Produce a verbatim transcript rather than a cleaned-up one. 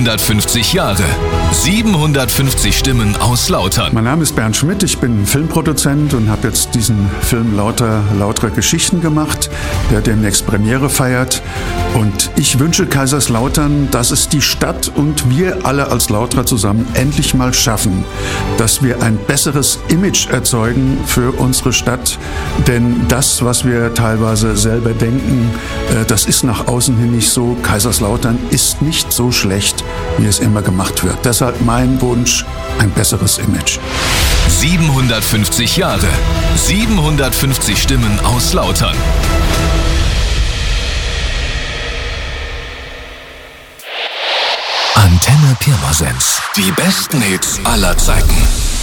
siebenhundertfünfzig Jahre. siebenhundertfünfzig Stimmen aus Lautern. Mein Name ist Bernd Schmidt, ich bin Filmproduzent und habe jetzt diesen Film Lauter, lautere Geschichten gemacht, der demnächst Premiere feiert. Und ich wünsche Kaiserslautern, dass es die Stadt und wir alle als Lauterer zusammen endlich mal schaffen, dass wir ein besseres Image erzeugen für unsere Stadt. Denn das, was wir teilweise selber denken, das ist nach außen hin nicht so. Kaiserslautern ist nicht so schlecht, wie es immer gemacht wird. Deshalb mein Wunsch, ein besseres Image. siebenhundertfünfzig Jahre. siebenhundertfünfzig Stimmen aus Lautern. Antenne Pirmasens. Die besten Hits aller Zeiten.